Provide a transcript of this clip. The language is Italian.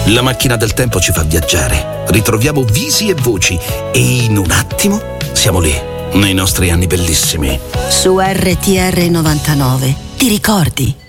La macchina del tempo ci fa viaggiare, ritroviamo visi e voci e in un attimo siamo lì, nei nostri anni bellissimi. Su RTR 99. Ti ricordi?